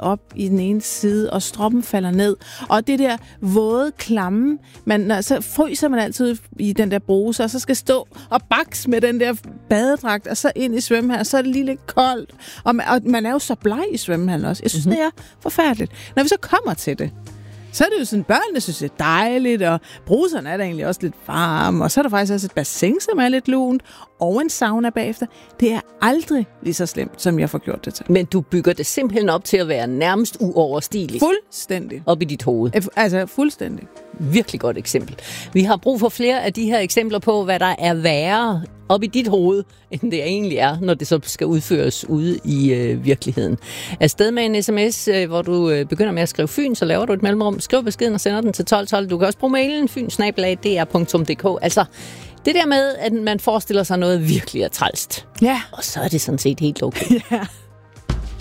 op i den ene side, og stroppen falder ned. Og det der våde, klamme, så fryser man altid i den der bruse, og så skal stå og bakse med den der badedragt, og så ind i svømmehallen, og så er det lige lidt koldt. Og man er jo så bleg i svømmehallen også. Jeg synes, det er forfærdeligt. Når vi så kommer til det, så er det jo sådan, børnene synes, det er dejligt, og bruserne er der egentlig også lidt varme, og så er der faktisk også et bassin, som er lidt lunt, og en sauna bagefter. Det er aldrig lige så slemt, som jeg får gjort det til. Men du bygger det simpelthen op til at være nærmest uoverstigeligt. Fuldstændig. Op i dit hoved. Altså, fuldstændig. Virkelig godt eksempel. Vi har brug for flere af de her eksempler på, hvad der er værre op i dit hoved, end det egentlig er, når det så skal udføres ude i virkeligheden. Afsted med en sms, hvor du begynder med at skrive Fyn, så laver du et mellemrum, skriv beskeden og sender den til 1212. Du kan også bruge mailen fyn@dr.dk. Altså, det der med, at man forestiller sig noget virkelig er trælst. Ja. Og så er det sådan set helt okay. Ja.